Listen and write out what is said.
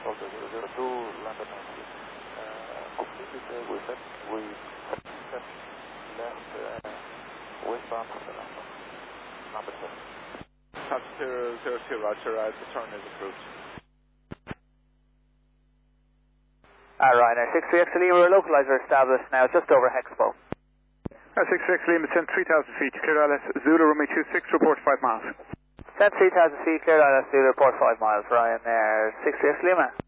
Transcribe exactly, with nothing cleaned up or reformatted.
Delta zero zero two, London ninety. Uh, completed uh, with that, we set left uh, westbound for the London, number seven. Touch zero zero two, Roger, uh, the turn is approved. Alright, now six three X Lima, localizer established now just over Hexpo. Uh, six three X Lima, ten three thousand feet, clear L S Zulu, runway two six, report five miles. ten three thousand feet, clear L S Zulu, report five miles, Ryan there, six three X Lima.